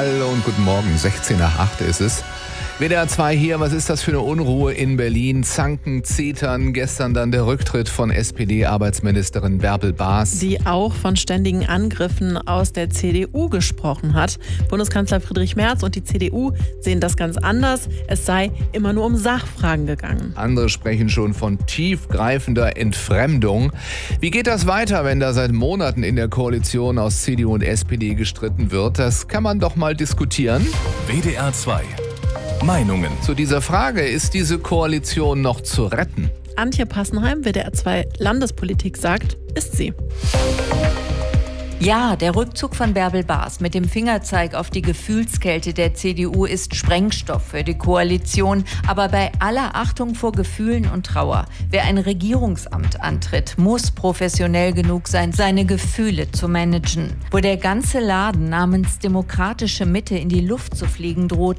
Hallo und guten Morgen, 16 nach 8 ist es. WDR 2 hier, was ist das für eine Unruhe in Berlin? Zanken, Zetern, gestern dann der Rücktritt von SPD-Arbeitsministerin Bärbel Baas. Die auch von ständigen Angriffen aus der CDU gesprochen hat. Bundeskanzler Friedrich Merz und die CDU sehen das ganz anders. Es sei immer nur um Sachfragen gegangen. Andere sprechen schon von tiefgreifender Entfremdung. Wie geht das weiter, wenn da seit Monaten in der Koalition aus CDU und SPD gestritten wird? Das kann man doch mal diskutieren. WDR 2 Meinungen. Zu dieser Frage, ist diese Koalition noch zu retten? Antje Passenheim, WDR 2 Landespolitik, sagt, ist sie. Ja, der Rückzug von Bärbel Baas mit dem Fingerzeig auf die Gefühlskälte der CDU ist Sprengstoff für die Koalition. Aber bei aller Achtung vor Gefühlen und Trauer, wer ein Regierungsamt antritt, muss professionell genug sein, seine Gefühle zu managen. Wo der ganze Laden namens demokratische Mitte in die Luft zu fliegen droht,